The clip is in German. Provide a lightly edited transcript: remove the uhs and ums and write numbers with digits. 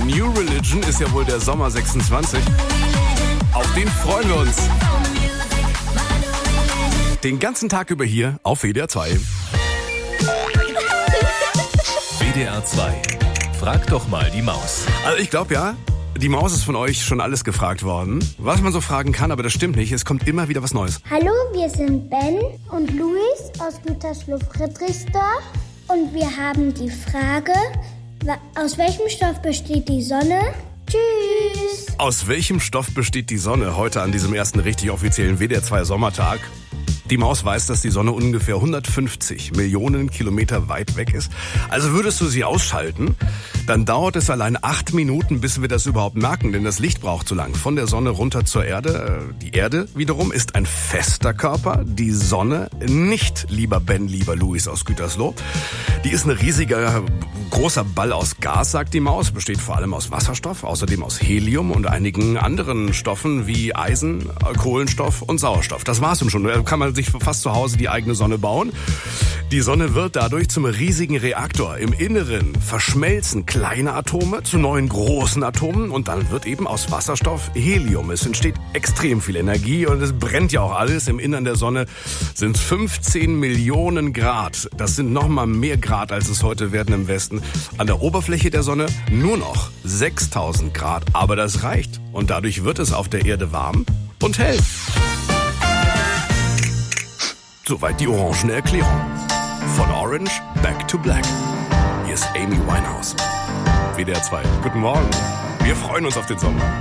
New Religion ist ja wohl der Sommer 26. Auf den freuen wir uns. Den ganzen Tag über hier auf WDR 2. WDR 2. Frag doch mal die Maus. Also ich glaube ja, die Maus ist von euch schon alles gefragt worden, was man so fragen kann, aber das stimmt nicht. Es kommt immer wieder was Neues. Hallo, wir sind Ben und Luis aus Gütersloh-Friedrichsdorf und wir haben die Frage, aus welchem Stoff besteht die Sonne? Tschüss! Aus welchem Stoff besteht die Sonne heute an diesem ersten richtig offiziellen WDR 2 Sommertag? Die Maus weiß, dass die Sonne ungefähr 150 Millionen Kilometer weit weg ist. Also würdest du sie ausschalten, dann dauert es allein 8 Minuten, bis wir das überhaupt merken, denn das Licht braucht so lang. Von der Sonne runter zur Erde. Die Erde wiederum ist ein fester Körper, die Sonne nicht, lieber Ben, lieber Luis aus Gütersloh. Die ist ein riesiger, großer Ball aus Gas, sagt die Maus, besteht vor allem aus Wasserstoff, außerdem aus Helium und einigen anderen Stoffen wie Eisen, Kohlenstoff und Sauerstoff. Das war's schon. Da kann man sich fast zu Hause die eigene Sonne bauen. Die Sonne wird dadurch zum riesigen Reaktor. Im Inneren verschmelzen kleine Atome zu neuen großen Atomen und dann wird eben aus Wasserstoff Helium. Es entsteht extrem viel Energie und es brennt ja auch alles. Im Innern der Sonne sind 15 Millionen Grad. Das sind nochmal mehr Grad, als es heute werden im Westen. An der Oberfläche der Sonne nur noch 6000 Grad. Aber das reicht. Und dadurch wird es auf der Erde warm und hell. Soweit die orangene Erklärung. Von Orange back to black. Hier ist Amy Winehouse. WDR 2. Guten Morgen. Wir freuen uns auf den Sommer.